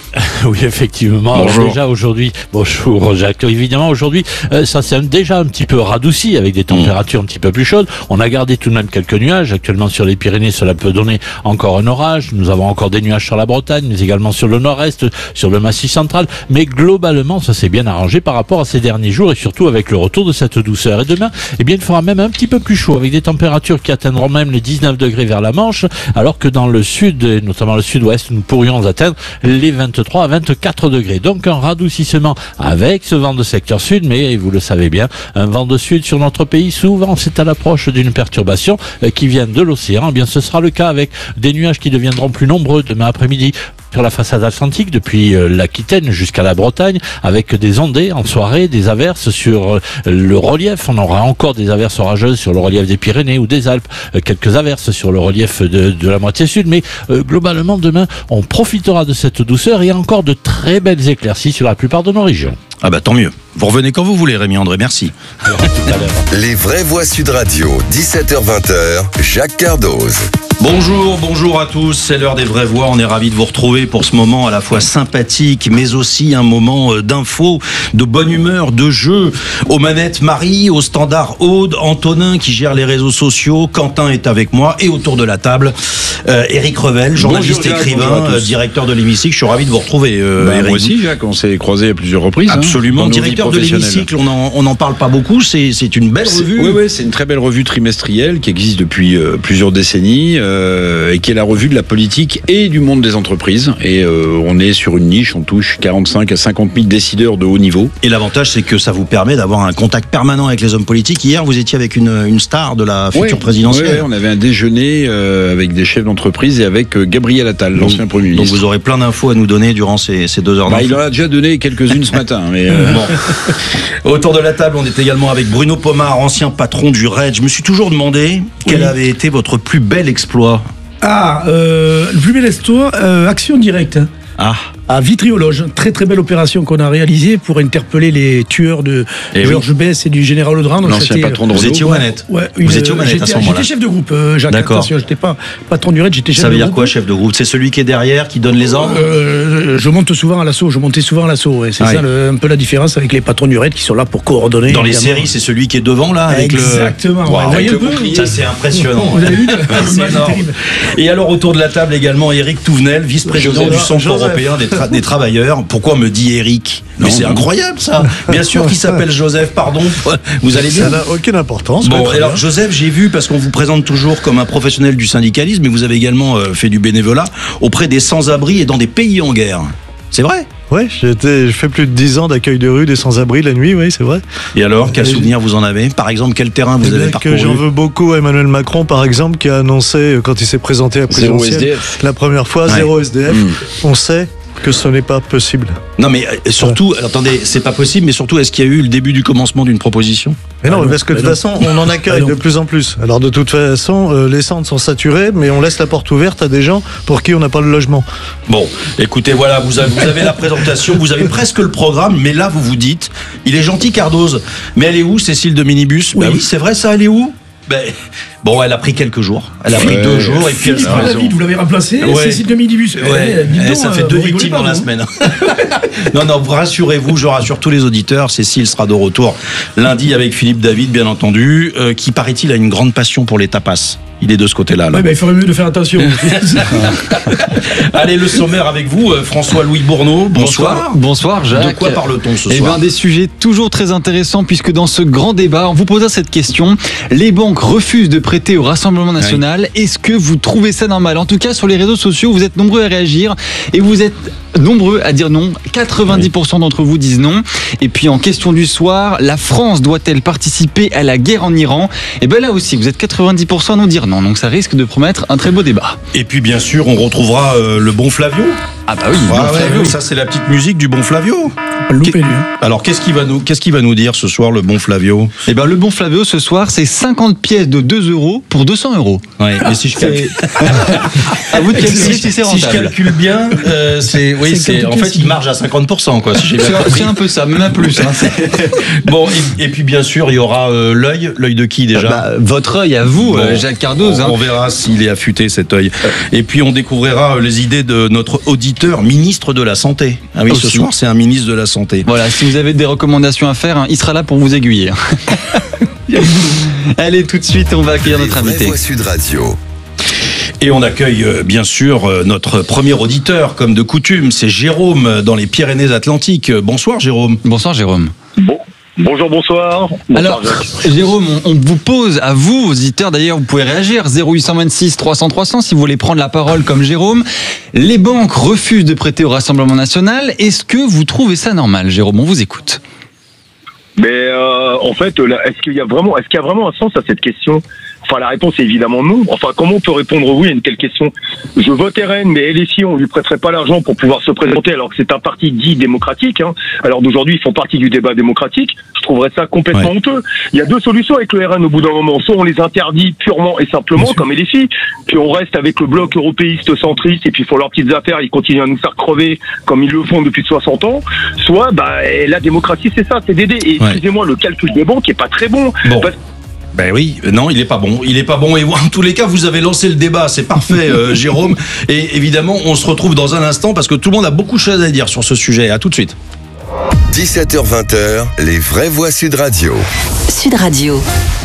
Oui, effectivement. Bonjour. Alors déjà aujourd'hui, bonjour Jacques. Évidemment aujourd'hui, euh, ça s'est déjà un petit peu radouci avec des températures mmh. un petit peu plus chaudes. On a gardé tout de même quelques nuages. Actuellement sur les Pyrénées, cela peut donner encore un orage. Nous avons encore des nuages sur la Bretagne, mais également sur le nord-est, sur le Massif central. Mais globalement, ça s'est bien arrangé par rapport à ces derniers jours et surtout avec le retour de cette douceur. Et demain, eh bien, il fera même un petit peu plus chaud avec des températures qui atteindront même les dix-neuf degrés vers la Manche, alors que dans le sud, et notamment le sud-ouest, nous pourrions atteindre les vingt-trois à vingt-quatre degrés. Donc un radoucissement avec ce vent de secteur sud, mais vous le savez bien, un vent de sud sur notre pays, souvent c'est à l'approche d'une perturbation qui vient de l'océan. Eh bien, ce sera le cas avec des nuages qui deviendront plus nombreux demain après-midi sur la façade atlantique, depuis l'Aquitaine jusqu'à la Bretagne, avec des ondées en soirée, des averses sur le relief. On aura encore des averses orageuses sur le relief des Pyrénées ou des Alpes, quelques averses sur le relief de, de la moitié sud, mais euh, globalement demain on profitera de cette douceur et encore de très belles éclaircies sur la plupart de nos régions. Ah bah tant mieux. Vous revenez quand vous voulez, Rémi André, merci. Alors, tout à l'heure. Les vraies voix Sud Radio, dix-sept heures vingt, Jacques Cardoz. Bonjour, bonjour à tous, c'est l'heure des vraies voix, on est ravis de vous retrouver pour ce moment à la fois sympathique mais aussi un moment d'info, de bonne humeur, de jeu. Aux manettes Marie, au standard Aude, Antonin qui gère les réseaux sociaux, Quentin est avec moi et autour de la table, euh, Éric Revel, journaliste, bonjour, écrivain, euh, directeur de l'Hémicycle, je suis ravi de vous retrouver. Euh, bah, moi aussi Jacques, on s'est croisés à plusieurs reprises. Absolument, hein, directeur de l'Hémicycle, on n'en parle pas beaucoup, c'est une belle revue. Oui, oui, c'est une très belle revue trimestrielle qui existe depuis euh, plusieurs décennies. Euh, et qui est la revue de la politique et du monde des entreprises. Et euh, on est sur une niche, on touche quarante-cinq à cinquante mille décideurs de haut niveau. Et l'avantage, c'est que ça vous permet d'avoir un contact permanent avec les hommes politiques. Hier, vous étiez avec une, une star de la future ouais, présidentielle. Oui, on avait un déjeuner euh, avec des chefs d'entreprise et avec euh, Gabriel Attal, l'ancien Premier ministre. Donc vous aurez plein d'infos à nous donner durant ces, ces deux heures. Bah, il en a déjà donné quelques-unes ce matin. Mais euh... bon. Autour de la table, on est également avec Bruno Pomar, ancien patron du R E D. Je me suis toujours demandé oui. quel avait été votre plus bel exploit. Ah, euh, le plus bel histoire, euh, Action Directe. Ah. À Vitriologe, très très belle opération qu'on a réalisée pour interpeller les tueurs de et Georges oui. Besse et du général Audran. L'ancien patron de Renault. Vous étiez aux manettes. Ouais, une, vous étiez aux manettes à ce moment-là. J'étais chef de groupe, euh, Jacques. D'accord. J'étais pas patron du R E D, j'étais chef de groupe. Ça veut dire quoi, chef de groupe? C'est celui qui est derrière, qui donne les ordres? euh, Je monte souvent à l'assaut, je montais souvent à l'assaut. Ouais. C'est ah ça oui. le, un peu la différence avec les patrons du R E D qui sont là pour coordonner. Dans les séries, c'est celui qui est devant là avec Exactement. Le... Wow, avec le bouclier. Ça c'est impressionnant. Vous avez vu? C'est énorme. Et alors autour de la table également Éric Touvenel, vice-président du Centre européen des travailleurs. Pourquoi me dit Eric? Mais c'est incroyable ça. Bien sûr qu'il s'appelle Joseph, pardon. Vous allez bien? Ça n'a aucune importance. Bon, alors Joseph, j'ai vu, parce qu'on vous présente toujours comme un professionnel du syndicalisme, mais vous avez également euh, fait du bénévolat auprès des sans-abri et dans des pays en guerre. C'est vrai? Oui, j'ai fait plus de dix ans d'accueil de rue des sans-abri la nuit, oui, c'est vrai. Et alors, quel souvenir vous en avez? Par exemple, quel terrain vous avez parcouru? J'en veux beaucoup à Emmanuel Macron, par exemple, qui a annoncé, quand il s'est présenté à présidentielle, la première fois, ouais. zéro S D F. Mmh. On sait que ce n'est pas possible. Non mais surtout, ouais. attendez, c'est pas possible, mais surtout, est-ce qu'il y a eu le début du commencement d'une proposition? Mais non, ah non, parce que de toute façon, on en accueille de plus en plus. Alors de toute façon, euh, les centres sont saturés, mais on laisse la porte ouverte à des gens pour qui on n'a pas le logement. Bon, écoutez, voilà, vous avez, vous avez la présentation, vous avez presque le programme, mais là, vous vous dites, il est gentil Cardoz, mais elle est où, Cécile de Minibus? Oui, bah oui, c'est vrai, ça, elle est où? Ben, bon, elle a pris quelques jours. Elle a pris ouais, deux jours et puis elle sera. David, vous l'avez remplacé, ouais. Cécile de Minibus. Ouais, ouais. Donc, ça fait deux victimes dans la semaine. non, non, rassurez-vous, je rassure tous les auditeurs. Cécile sera de retour lundi avec Philippe David, bien entendu, euh, qui paraît-il a une grande passion pour les tapas. Il est de ce côté-là. Oui, ben, il ferait mieux de faire attention. Allez, le sommaire avec vous, François-Louis Bourneau. Bonsoir. Bonsoir, Jacques. De quoi parle-t-on ce soir? Eh bien, des sujets toujours très intéressants, puisque dans ce grand débat, on vous posera cette question. Les banques refusent de prêter au Rassemblement National. Oui. Est-ce que vous trouvez ça normal? En tout cas, sur les réseaux sociaux, vous êtes nombreux à réagir et vous êtes nombreux à dire non. quatre-vingt-dix pour cent d'entre vous disent non. Et puis, en question du soir, la France doit-elle participer à la guerre en Iran? Et bien là aussi, vous êtes quatre-vingt-dix pour cent à nous dire non. Donc ça risque de promettre un très beau débat. Et puis bien sûr, on retrouvera euh, le bon Flavio. Ah bah oui, ah, bon ouais, Flavio. Ça c'est la petite musique du bon Flavio. Loupé, lui. Alors, qu'est-ce qu'il va nous, qu'est-ce qu'il va nous dire ce soir, le bon Flavio? Eh ben, le bon Flavio, ce soir, c'est cinquante pièces de deux euros pour deux cents euros. Ouais, mais si je calcule. À vous de calculer si c'est rentable. Si je calcule bien, euh, c'est, oui, c'est, en fait, il marge à cinquante pour cent, quoi, si j'ai bien compris. C'est un peu ça, même un plus, hein. Bon, et, et puis, bien sûr, il y aura euh, l'œil, l'œil de qui, déjà? Bah, votre œil à vous, bon, Jacques Cardoz. On, hein. on verra s'il est affûté, cet œil. Et puis, on découvrira les idées de notre auditeur, ministre de la Santé. Ah oui, Aussi. ce soir, c'est un ministre de la Santé. Voilà, si vous avez des recommandations à faire, hein, il sera là pour vous aiguiller. Allez, tout de suite, on va accueillir notre invité. Voix Sud Radio. Et on accueille euh, bien sûr euh, notre premier auditeur, comme de coutume, c'est Jérôme dans les Pyrénées-Atlantiques. Bonsoir Jérôme. Bonsoir Jérôme. Bon. Bonjour, bonsoir. bonsoir Alors, Jacques. Jérôme, on, on vous pose à vous, aux auditeurs, d'ailleurs, vous pouvez réagir, zéro huit cent vingt-six trois cents trois cents, si vous voulez prendre la parole comme Jérôme. Les banques refusent de prêter au Rassemblement National. Est-ce que vous trouvez ça normal, Jérôme? On vous écoute. Mais euh, en fait, là, est-ce qu'il y a vraiment, est-ce qu'il y a vraiment un sens à cette question? Enfin, la réponse est évidemment non. Enfin, comment on peut répondre oui à une telle question? Je vote R N, mais L F I, on lui prêterait pas l'argent pour pouvoir se présenter alors que c'est un parti dit démocratique. Hein. Alors d'aujourd'hui, ils font partie du débat démocratique. Je trouverais ça complètement ouais. honteux. Il y a deux solutions avec le R N au bout d'un moment. Soit on les interdit purement et simplement, comme L F I, puis on reste avec le bloc européiste centriste et puis ils font leurs petites affaires, ils continuent à nous faire crever comme ils le font depuis soixante ans. Soit, bah, la démocratie, c'est ça, c'est d'aider. Et ouais. excusez-moi, le calcul des banques est pas très bon. bon. Parce... Ben oui, non, il est pas bon. Il est pas bon. Et en tous les cas, vous avez lancé le débat. C'est parfait, euh, Jérôme. Et évidemment, on se retrouve dans un instant parce que tout le monde a beaucoup de choses à dire sur ce sujet. À tout de suite. dix-sept heures vingt, les vraies voix Sud Radio. Sud Radio.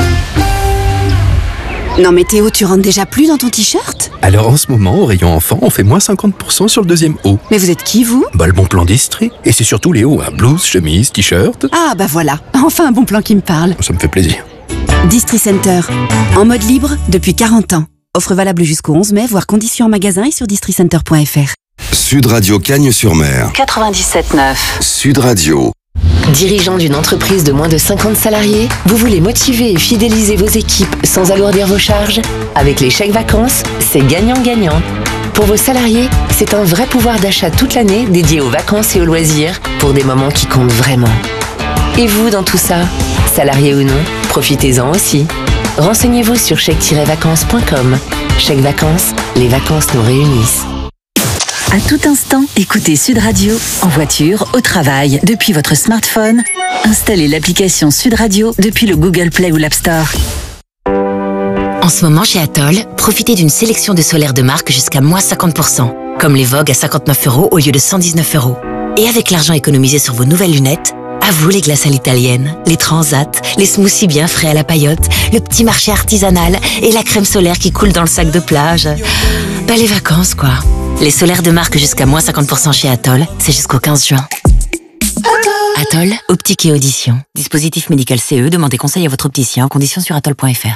Non mais Théo, tu rentres déjà plus dans ton t-shirt? Alors en ce moment, au rayon enfant, on fait moins cinquante pour cent sur le deuxième haut. Mais vous êtes qui, vous? Bah le bon plan d'Estrie. Et c'est surtout les hauts, hein. Blouse, chemise, t-shirt. Ah bah voilà, enfin un bon plan qui me parle. Ça me fait plaisir. Distri Center, en mode libre depuis quarante ans. Offre valable jusqu'au onze mai, voire conditions en magasin et sur districenter point f r. Sud Radio Cagnes-sur-Mer. quatre-vingt-dix-sept neuf. Sud Radio. Dirigeant d'une entreprise de moins de cinquante salariés, vous voulez motiver et fidéliser vos équipes sans alourdir vos charges? Avec les chèques vacances, c'est gagnant-gagnant. Pour vos salariés, c'est un vrai pouvoir d'achat toute l'année dédié aux vacances et aux loisirs pour des moments qui comptent vraiment. Et vous dans tout ça? Salarié ou non, profitez-en aussi. Renseignez-vous sur chèque tiret vacances point com. Chèque vacances, les vacances nous réunissent. À tout instant, écoutez Sud Radio, en voiture, au travail, depuis votre smartphone. Installez l'application Sud Radio depuis le Google Play ou l'App Store. En ce moment chez Atoll, profitez d'une sélection de solaires de marque jusqu'à moins cinquante pour cent, comme les Vogue à cinquante-neuf euros au lieu de cent dix-neuf euros. Et avec l'argent économisé sur vos nouvelles lunettes, à vous les glaces à l'italienne, les transats, les smoothies bien frais à la paillote, le petit marché artisanal et la crème solaire qui coule dans le sac de plage. Bah les vacances quoi. Les solaires de marque jusqu'à moins cinquante pour cent chez Atoll, c'est jusqu'au quinze juin. Atoll, optique et audition. Dispositif médical C E, demandez conseil à votre opticien en conditions sur atoll point f r.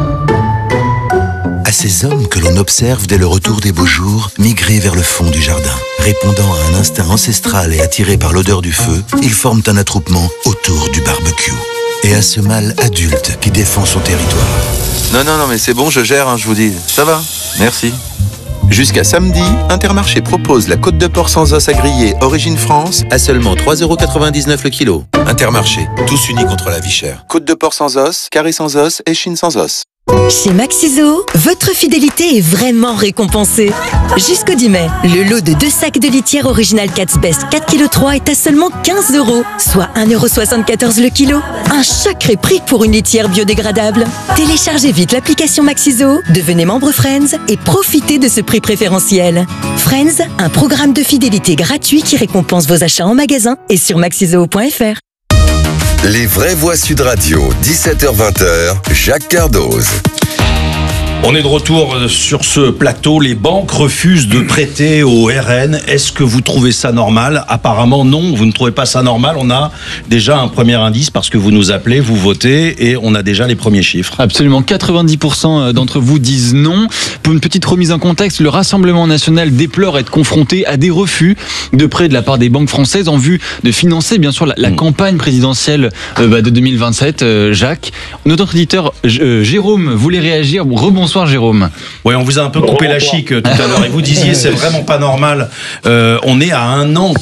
À ces hommes que l'on observe dès le retour des beaux jours, migrer vers le fond du jardin. Répondant à un instinct ancestral et attirés par l'odeur du feu, ils forment un attroupement autour du barbecue. Et à ce mâle adulte qui défend son territoire. Non, non, non, mais c'est bon, je gère, hein, je vous dis. Ça va, merci. Jusqu'à samedi, Intermarché propose la côte de porc sans os à griller Origine France à seulement trois euros quatre-vingt-dix-neuf le kilo. Intermarché, tous unis contre la vie chère. Côte de porc sans os, carré sans os et chine sans os. Chez Maxiso, votre fidélité est vraiment récompensée. Jusqu'au dix mai, le lot de deux sacs de litière original Cat's Best quatre virgule trois kilos est à seulement quinze euros, soit un euro soixante-quatorze le kilo. Un sacré prix pour une litière biodégradable. Téléchargez vite l'application Maxiso, devenez membre Friends et profitez de ce prix préférentiel. Friends, un programme de fidélité gratuit qui récompense vos achats en magasin et sur maxiso point f r. Les vraies voix Sud Radio, dix-sept heures vingt, Jacques Cardoz. On est de retour sur ce plateau. Les banques refusent de prêter au R N. Est-ce que vous trouvez ça normal? Apparemment non, vous ne trouvez pas ça normal. On a déjà un premier indice parce que vous nous appelez, vous votez et on a déjà les premiers chiffres. Absolument, quatre-vingt-dix pour cent d'entre vous disent non. Pour une petite remise en contexte, le Rassemblement National déplore être confronté à des refus de prêts de la part des banques françaises en vue de financer bien sûr la, la mmh. campagne présidentielle euh, bah, de deux mille vingt-sept. Euh, Jacques, notre auditeur euh, Jérôme voulait réagir. Bon, rebonsoir Jérôme. Oui, on vous a un peu coupé la chic tout à l'heure et vous disiez c'est vraiment pas normal. Euh, on est à un an